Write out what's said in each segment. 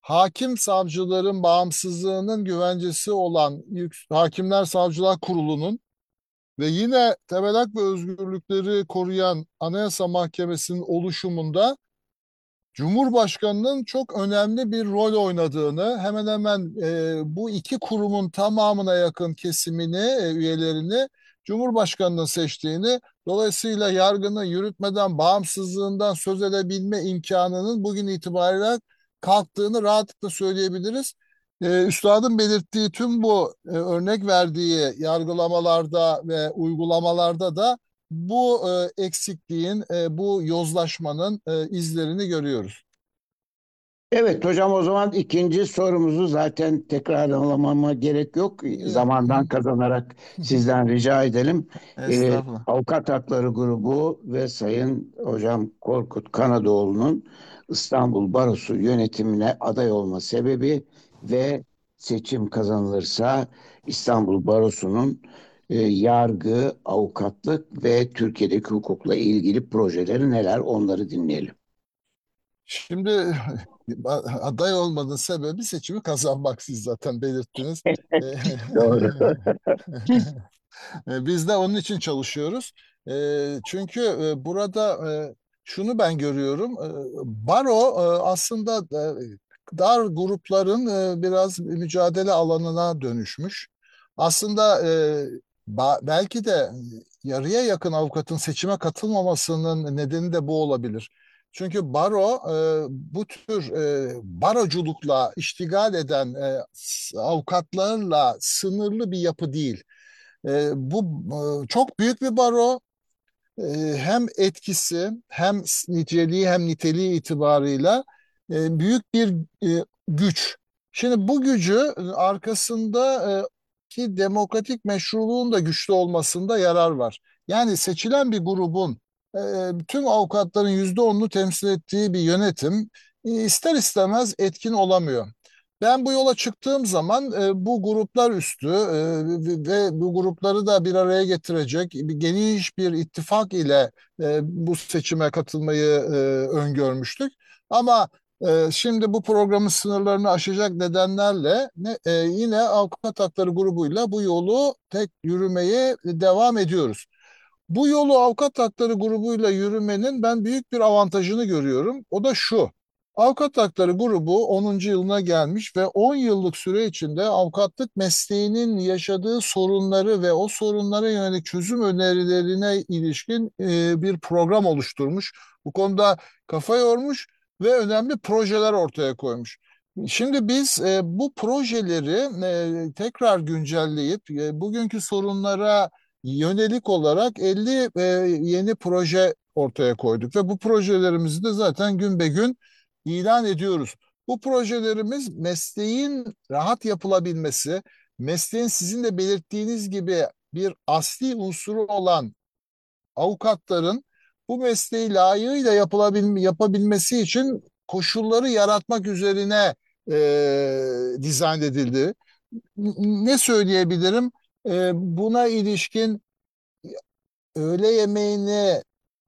hakim savcıların bağımsızlığının güvencesi olan Hakimler Savcılar Kurulu'nun ve yine temel hak ve özgürlükleri koruyan Anayasa Mahkemesi'nin oluşumunda Cumhurbaşkanının çok önemli bir rol oynadığını, hemen hemen bu iki kurumun tamamına yakın kesimini, üyelerini Cumhurbaşkanının seçtiğini, dolayısıyla yargının yürütmeden bağımsızlığından söz edebilme imkanının bugün itibariyle kalktığını rahatlıkla söyleyebiliriz. Üstadın belirttiği tüm bu örnek verdiği yargılamalarda ve uygulamalarda da bu eksikliğin, bu yozlaşmanın izlerini görüyoruz. Evet hocam, o zaman ikinci sorumuzu zaten tekrarlamama gerek yok. Yok. Zamandan kazanarak sizden rica edelim. Estağfurullah. Avukat Hakları Grubu ve Sayın Hocam Korkut Kanadoğlu'nun İstanbul Barosu yönetimine aday olma sebebi ve seçim kazanılırsa İstanbul Barosu'nun yargı, avukatlık ve Türkiye'deki hukukla ilgili projeleri neler, onları dinleyelim. Şimdi aday olmanın sebebi seçimi kazanmak, siz zaten belirttiniz. E, Doğru. Biz de onun için çalışıyoruz. Çünkü burada şunu ben görüyorum. Baro aslında dar grupların biraz mücadele alanına dönüşmüş. Aslında belki de yarıya yakın avukatın seçime katılmamasının nedeni de bu olabilir. Çünkü baro bu tür baroculukla iştigal eden avukatlarla sınırlı bir yapı değil. Bu çok büyük bir baro. Hem etkisi hem niceliği hem niteliği itibarıyla büyük bir güç. Şimdi bu gücü arkasında ki demokratik meşruluğun da güçlü olmasında yarar var. Yani seçilen bir grubun tüm avukatların %10'unu temsil ettiği bir yönetim ister istemez etkin olamıyor. Ben bu yola çıktığım zaman bu gruplar üstü ve bu grupları da bir araya getirecek geniş bir ittifak ile bu seçime katılmayı öngörmüştük. Ama şimdi bu programın sınırlarını aşacak nedenlerle yine Avukat Hakları grubuyla bu yolu tek yürümeye devam ediyoruz. Bu yolu Avukat Hakları grubuyla yürümenin ben büyük bir avantajını görüyorum. O da şu. Avukat Hakları grubu 10. yılına gelmiş ve 10 yıllık süre içinde avukatlık mesleğinin yaşadığı sorunları ve o sorunlara yönelik çözüm önerilerine ilişkin bir program oluşturmuş. Bu konuda kafa yormuş ve önemli projeler ortaya koymuş. Şimdi biz bu projeleri tekrar güncelleyip bugünkü sorunlara yönelik olarak 50 yeni proje ortaya koyduk ve bu projelerimizi de zaten gün be gün ilan ediyoruz. Bu projelerimiz mesleğin rahat yapılabilmesi, mesleğin sizin de belirttiğiniz gibi bir asli unsuru olan avukatların bu mesleği layığıyla yapabilmesi için koşulları yaratmak üzerine dizayn edildi. Ne söyleyebilirim? Buna ilişkin öğle yemeğini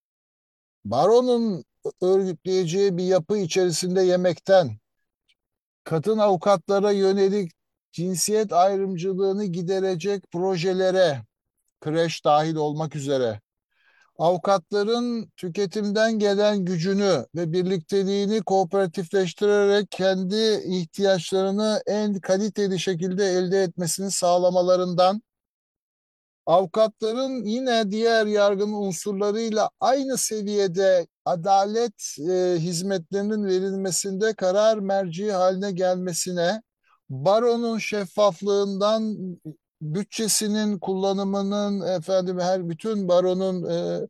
baronun örgütleyeceği bir yapı içerisinde yemekten, kadın avukatlara yönelik cinsiyet ayrımcılığını giderecek projelere, kreş dahil olmak üzere, avukatların tüketimden gelen gücünü ve birlikteliğini kooperatifleştirerek kendi ihtiyaçlarını en kaliteli şekilde elde etmesini sağlamalarından, avukatların yine diğer yargının unsurlarıyla aynı seviyede adalet hizmetlerinin verilmesinde karar merci haline gelmesine, baronun şeffaflığından bütçesinin kullanımının her bütün baronun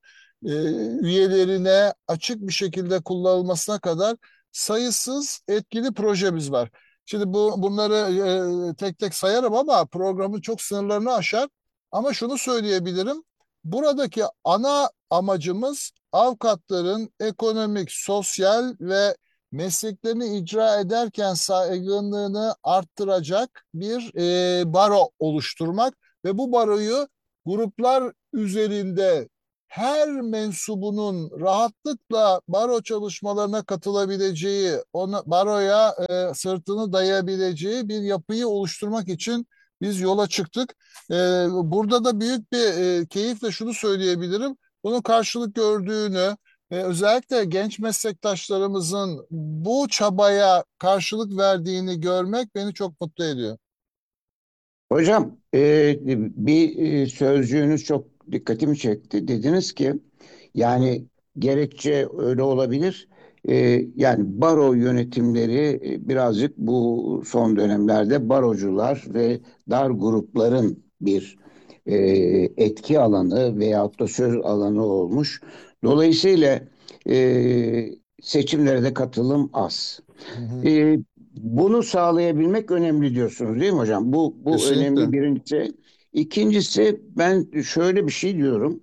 üyelerine açık bir şekilde kullanılmasına kadar sayısız etkili projemiz var. Şimdi bunları tek tek sayarım ama programın çok sınırlarını aşar. Ama şunu söyleyebilirim. Buradaki ana amacımız avukatların ekonomik, sosyal ve mesleklerini icra ederken saygınlığını arttıracak bir baro oluşturmak ve bu baroyu gruplar üzerinde her mensubunun rahatlıkla baro çalışmalarına katılabileceği, baroya sırtını dayayabileceği bir yapıyı oluşturmak için biz yola çıktık. E, Burada da büyük bir keyifle şunu söyleyebilirim. Bunun karşılık gördüğünü, özellikle genç meslektaşlarımızın bu çabaya karşılık verdiğini görmek beni çok mutlu ediyor. Hocam, bir sözcüğünüz çok dikkatimi çekti. Dediniz ki yani gerekçe öyle olabilir. E, Yani baro yönetimleri birazcık bu son dönemlerde barocular ve dar grupların bir e, etki alanı veyahut da söz alanı olmuş. Dolayısıyla seçimlere de katılım az. Hı hı. Ee, Bunu sağlayabilmek önemli diyorsunuz değil mi hocam? Bu önemli Kesinlikle. birincisi. İkincisi, ben şöyle bir şey diyorum.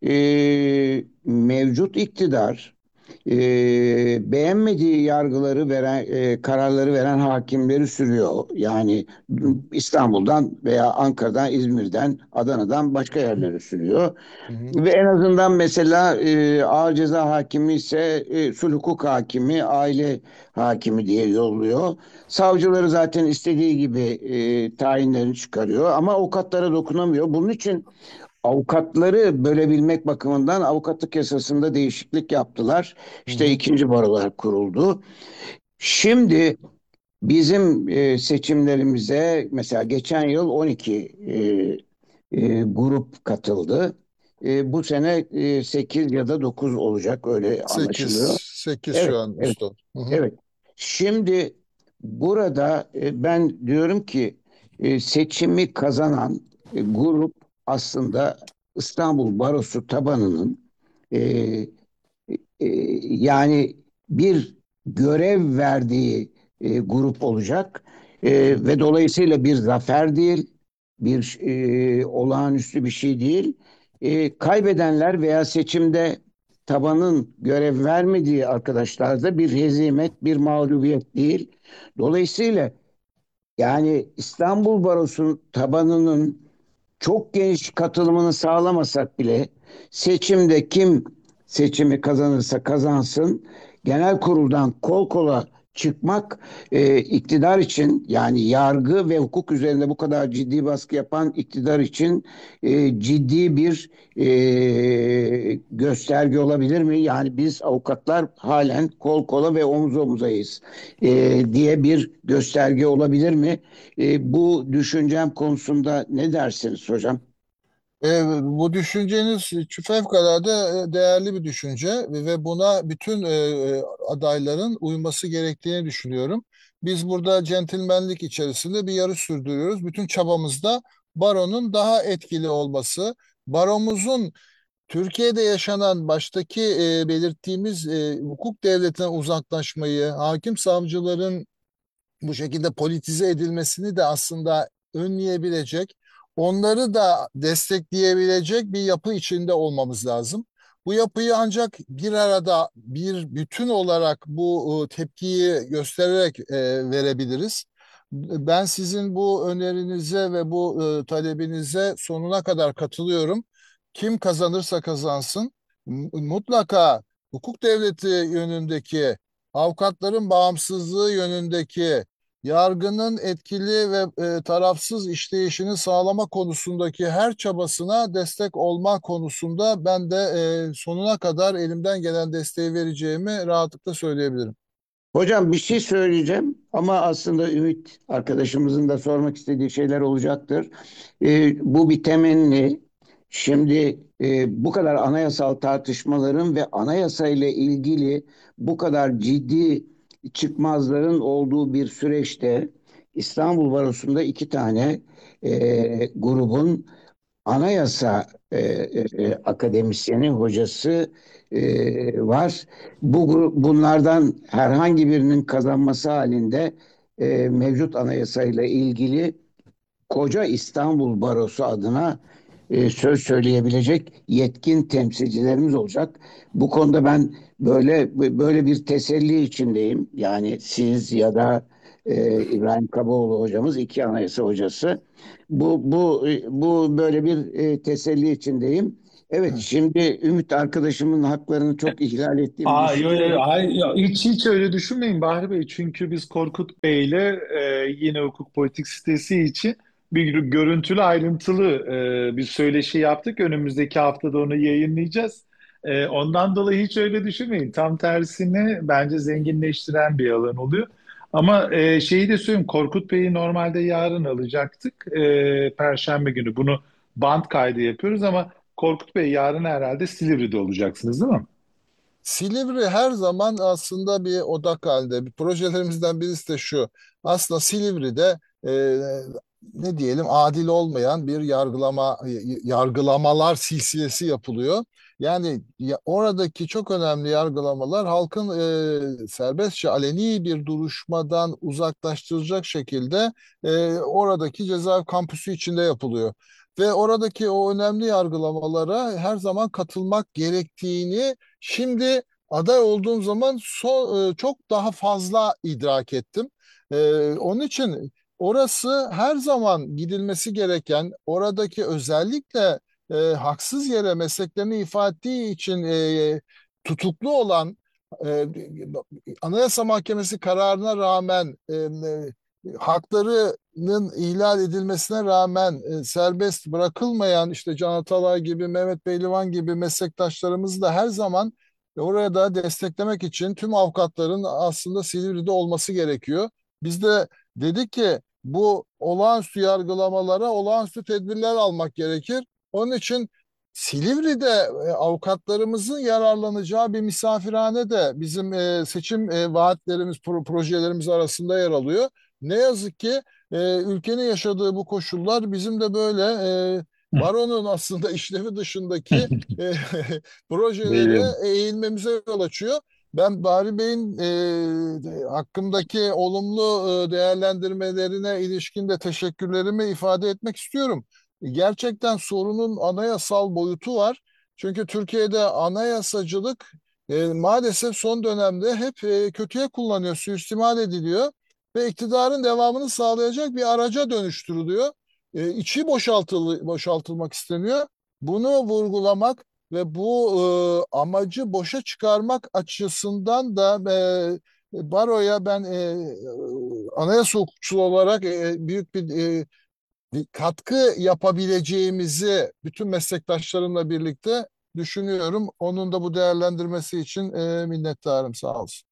Mevcut iktidar beğenmediği yargıları veren, kararları veren hakimleri sürüyor. Yani Hı hı. İstanbul'dan veya Ankara'dan, İzmir'den, Adana'dan başka yerlere sürüyor. Hı hı. Ve en azından mesela ağır ceza hakimi ise sulh hukuk hakimi, aile hakimi diye yolluyor. Savcıları zaten istediği gibi tayinlerini çıkarıyor ama avukatlara dokunamıyor. Bunun için avukatları bölebilmek bakımından avukatlık yasasında değişiklik yaptılar. Hı İşte hı. ikinci barolar kuruldu. Şimdi bizim seçimlerimize mesela geçen yıl 12 grup katıldı. Bu sene 8 ya da 9 olacak, öyle 8, anlaşılıyor. 8 şu Evet, an evet, usta. Hı hı. evet. Şimdi burada ben diyorum ki seçimi kazanan grup aslında İstanbul Barosu tabanının e, e, yani bir görev verdiği grup olacak. Hı hı. Ve dolayısıyla bir zafer değil, bir olağanüstü bir şey değil. Kaybedenler veya seçimde tabanın görev vermediği arkadaşlar da bir hezimet, bir mağlubiyet değil. Dolayısıyla yani İstanbul Barosu tabanının çok geniş katılımını sağlamasak bile seçimde kim seçimi kazanırsa kazansın genel kuruldan kol kola çıkmak iktidar için, yani yargı ve hukuk üzerinde bu kadar ciddi baskı yapan iktidar için ciddi bir gösterge olabilir mi? Yani biz avukatlar halen kol kola ve omuz omuzayız diye bir gösterge olabilir mi? Bu düşüncem konusunda ne dersiniz hocam? Bu düşünceniz fevkalade değerli bir düşünce ve buna bütün adayların uyması gerektiğini düşünüyorum. Biz burada centilmenlik içerisinde bir yarış sürdürüyoruz. Bütün çabamızda baronun daha etkili olması, baromuzun Türkiye'de yaşanan baştaki belirttiğimiz hukuk devletine uzaklaşmayı, hakim savcıların bu şekilde politize edilmesini de aslında önleyebilecek, onları da destekleyebilecek bir yapı içinde olmamız lazım. Bu yapıyı ancak bir arada bir bütün olarak bu tepkiyi göstererek verebiliriz. Ben sizin bu önerinize ve bu talebinize sonuna kadar katılıyorum. Kim kazanırsa kazansın, mutlaka hukuk devleti yönündeki, avukatların bağımsızlığı yönündeki, yargının etkili ve tarafsız işleyişini sağlama konusundaki her çabasına destek olma konusunda ben de sonuna kadar elimden gelen desteği vereceğimi rahatlıkla söyleyebilirim. Hocam, bir şey söyleyeceğim ama aslında Ümit arkadaşımızın da sormak istediği şeyler olacaktır. Bu bir temenni. Şimdi bu kadar anayasal tartışmaların ve anayasa ile ilgili bu kadar ciddi çıkmazların olduğu bir süreçte İstanbul Barosu'nda iki tane grubun anayasa akademisyeni hocası var. Bunlardan herhangi birinin kazanması halinde mevcut anayasayla ilgili koca İstanbul Barosu adına söz söyleyebilecek yetkin temsilcilerimiz olacak. Bu konuda ben böyle bir teselli içindeyim. Yani siz ya da İbrahim Kaboğlu hocamız, iki anayasa hocası. Bu böyle bir teselli içindeyim. Evet, şimdi Ümit arkadaşımın haklarını çok ihlal ettiğimi Yo, yo, düşünüyorum. hayır, hiç öyle düşünmeyin Bahri Bey. Çünkü biz Korkut Bey'le yine hukuk politik sitesi için bir görüntülü ayrıntılı bir söyleşi yaptık. Önümüzdeki haftada onu yayınlayacağız. Ondan dolayı hiç öyle düşünmeyin. Tam tersine bence zenginleştiren bir alan oluyor. Ama şeyi de söyleyeyim, Korkut Bey'i normalde yarın alacaktık. Perşembe günü bunu band kaydı yapıyoruz ama Korkut Bey yarın herhalde Silivri'de olacaksınız, değil mi? Silivri her zaman aslında bir odak halinde. Bir projelerimizden birisi de şu. Aslında Silivri'de ne diyelim adil olmayan bir yargılamalar silsilesi yapılıyor. Yani oradaki çok önemli yargılamalar halkın serbestçe aleni bir duruşmadan uzaklaştıracak şekilde oradaki cezaevi kampüsü içinde yapılıyor. Ve oradaki o önemli yargılamalara her zaman katılmak gerektiğini şimdi aday olduğum zaman çok daha fazla idrak ettim. Onun için orası her zaman gidilmesi gereken, oradaki özellikle haksız yere mesleklerini ifade ettiği için tutuklu olan e, Anayasa Mahkemesi kararına rağmen haklarının ihlal edilmesine rağmen serbest bırakılmayan işte Can Atalay gibi, Mehmet Beylivan gibi meslektaşlarımız da her zaman oraya da desteklemek için tüm avukatların aslında Silivri'de olması gerekiyor. Biz de dedik ki bu olağanüstü yargılamalara olağanüstü tedbirler almak gerekir. Onun için Silivri'de avukatlarımızın yararlanacağı bir misafirhane de bizim seçim vaatlerimiz, projelerimiz arasında yer alıyor. Ne yazık ki ülkenin yaşadığı bu koşullar bizim de böyle baronun aslında işlevi dışındaki e, Biliyorum. projelere eğilmemize yol açıyor. Ben Bahri Bey'in hakkımdaki olumlu değerlendirmelerine ilişkin de teşekkürlerimi ifade etmek istiyorum. Gerçekten sorunun anayasal boyutu var. Çünkü Türkiye'de anayasacılık maalesef son dönemde hep kötüye kullanıyor, suistimal ediliyor ve iktidarın devamını sağlayacak bir araca dönüştürülüyor. İçi boşaltılmak isteniyor. Bunu vurgulamak ve bu amacı boşa çıkarmak açısından da Baro'ya ben anayasa hukukçusu olarak büyük bir katkı yapabileceğimizi bütün meslektaşlarımla birlikte düşünüyorum. Onun da bu değerlendirmesi için minnettarım. Sağ olsun.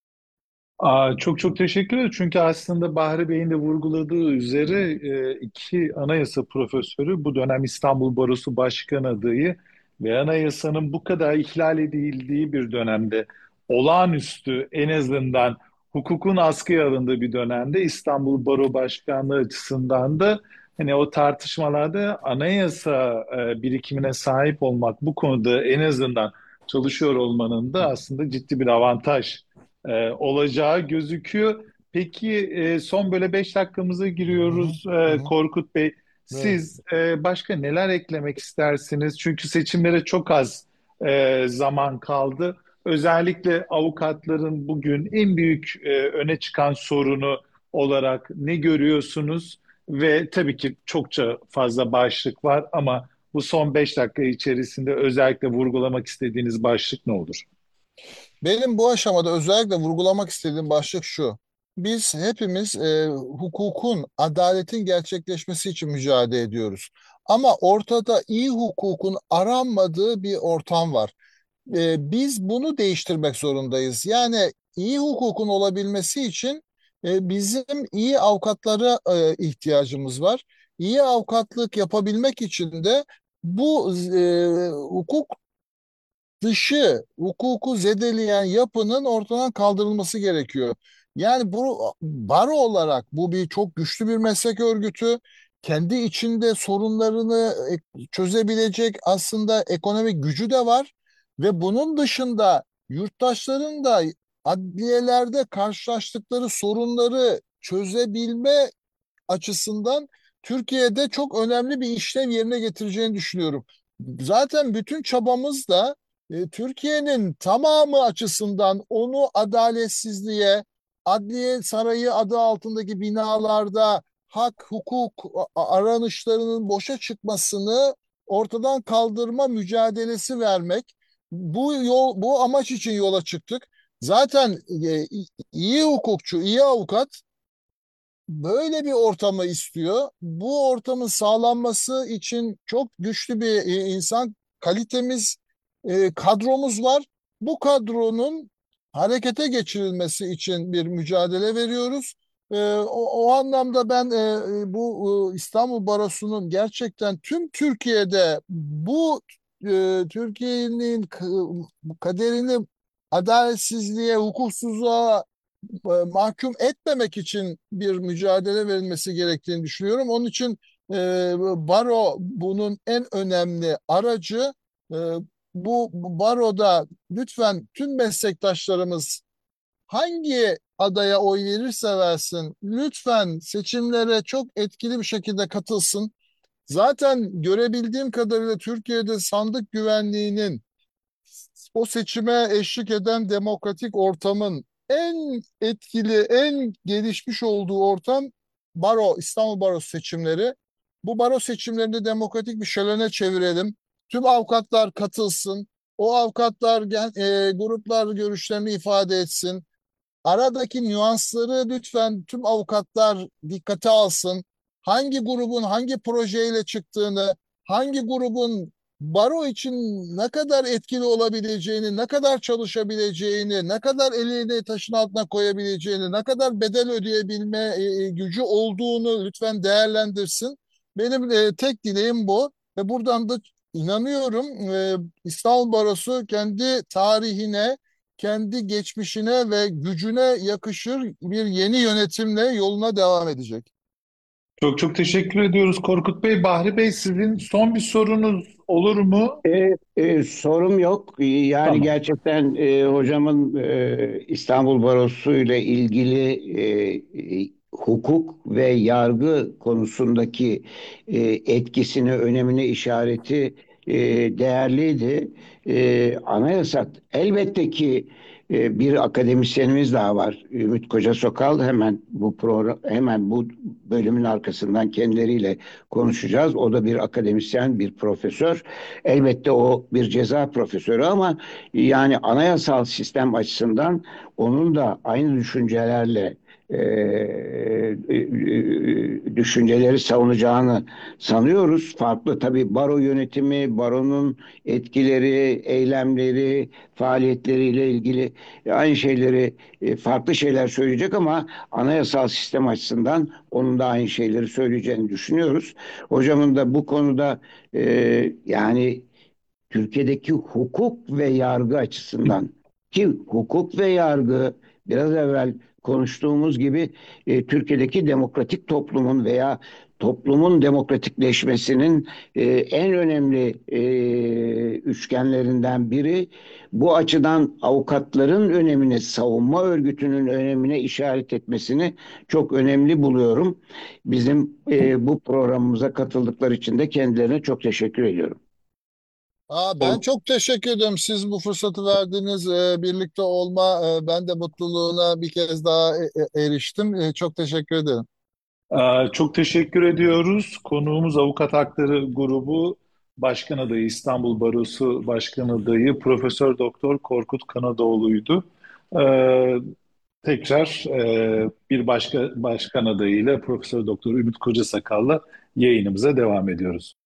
Çok çok teşekkür ederim. Çünkü aslında Bahri Bey'in de vurguladığı üzere iki anayasa profesörü bu dönem İstanbul Barosu Başkan adayı ve anayasanın bu kadar ihlal edildiği bir dönemde olağanüstü en azından hukukun askıya alındığı bir dönemde İstanbul Baro Başkanlığı açısından da hani o tartışmalarda anayasa birikimine sahip olmak bu konuda en azından çalışıyor olmanın da aslında ciddi bir avantaj olacağı gözüküyor. Peki son böyle 5 dakikamıza Hı hı, giriyoruz. hı hı. Korkut Bey, Evet. siz başka neler eklemek istersiniz? Çünkü seçimlere çok az zaman kaldı. Özellikle avukatların bugün en büyük öne çıkan sorunu olarak ne görüyorsunuz? Ve tabii ki çokça fazla başlık var ama bu son 5 dakika içerisinde özellikle vurgulamak istediğiniz başlık ne olur? Benim bu aşamada özellikle vurgulamak istediğim başlık şu. Biz hepimiz hukukun, adaletin gerçekleşmesi için mücadele ediyoruz. Ama ortada iyi hukukun aranmadığı bir ortam var. Biz bunu değiştirmek zorundayız. Yani iyi hukukun olabilmesi için bizim iyi avukatlara ihtiyacımız var. İyi avukatlık yapabilmek için de bu hukuk dışı hukuku zedeleyen yapının ortadan kaldırılması gerekiyor. Yani bu baro olarak bu bir çok güçlü bir meslek örgütü. Kendi içinde sorunlarını çözebilecek aslında ekonomik gücü de var ve bunun dışında yurttaşların da adliyelerde karşılaştıkları sorunları çözebilme açısından Türkiye'de çok önemli bir işlev yerine getireceğini düşünüyorum. Zaten bütün çabamız da Türkiye'nin tamamı açısından onu adaletsizliğe, adliye sarayı adı altındaki binalarda hak, hukuk aranışlarının boşa çıkmasını ortadan kaldırma mücadelesi vermek. Bu amaç için yola çıktık. Zaten iyi hukukçu, iyi avukat böyle bir ortamı istiyor. Bu ortamın sağlanması için çok güçlü bir insan kalitemiz, kadromuz var. Bu kadronun harekete geçirilmesi için bir mücadele veriyoruz. O anlamda ben İstanbul Barosu'nun gerçekten tüm Türkiye'de Türkiye'nin kaderini adaletsizliğe, hukuksuzluğa mahkum etmemek için bir mücadele verilmesi gerektiğini düşünüyorum. Onun için e, baro bunun en önemli aracı. E, bu baroda lütfen tüm meslektaşlarımız hangi adaya oy verirse versin, lütfen seçimlere çok etkili bir şekilde katılsın. Zaten görebildiğim kadarıyla Türkiye'de sandık güvenliğinin o seçime eşlik eden demokratik ortamın en etkili, en gelişmiş olduğu ortam İstanbul Baro seçimleri. Bu baro seçimlerini demokratik bir şölene çevirelim. Tüm avukatlar katılsın. O avukatlar, gruplar görüşlerini ifade etsin. Aradaki nüansları lütfen tüm avukatlar dikkate alsın. Hangi grubun hangi projeyle çıktığını, hangi grubun baro için ne kadar etkili olabileceğini, ne kadar çalışabileceğini, ne kadar elini taşın altına koyabileceğini, ne kadar bedel ödeyebilme gücü olduğunu lütfen değerlendirsin. Benim tek dileğim bu ve buradan da inanıyorum İstanbul Barosu kendi tarihine, kendi geçmişine ve gücüne yakışır bir yeni yönetimle yoluna devam edecek. Çok çok teşekkür ediyoruz Korkut Bey. Bahri Bey, sizin son bir sorunuz olur mu? Sorum yok. Yani Tamam. gerçekten hocamın İstanbul Barosu ile ilgili hukuk ve yargı konusundaki etkisini, önemine işareti değerliydi. Anayasa elbette ki bir akademisyenimiz daha var. Ümit Kocasokal, hemen bu bölümün arkasından kendileriyle konuşacağız. O da bir akademisyen, bir profesör. Elbette o bir ceza profesörü ama yani anayasal sistem açısından onun da aynı düşüncelerle düşünceleri savunacağını sanıyoruz. Farklı tabii baro yönetimi, baronun etkileri, eylemleri, faaliyetleriyle ilgili aynı şeyleri, farklı şeyler söyleyecek ama anayasal sistem açısından onun da aynı şeyleri söyleyeceğini düşünüyoruz. Hocamın da bu konuda yani Türkiye'deki hukuk ve yargı açısından, ki hukuk ve yargı biraz evvel konuştuğumuz gibi Türkiye'deki demokratik toplumun veya toplumun demokratikleşmesinin en önemli üçgenlerinden biri. Bu açıdan avukatların önemine, savunma örgütünün önemine işaret etmesini çok önemli buluyorum. Bizim bu programımıza katıldıkları için de kendilerine çok teşekkür ediyorum. Ben çok teşekkür ederim. Siz bu fırsatı verdiğiniz birlikte olma, ben de mutluluğuna bir kez daha eriştim. Çok teşekkür ederim. Çok teşekkür ediyoruz. Konuğumuz Avukat Hakları Grubu Başkan Adayı, İstanbul Barosu Başkan Adayı Profesör Doktor Korkut Kanadoğlu'ydu. Ee, Tekrar bir başka başkan adayıyla Profesör Doktor Ümit Kocasakal'la yayınımıza devam ediyoruz.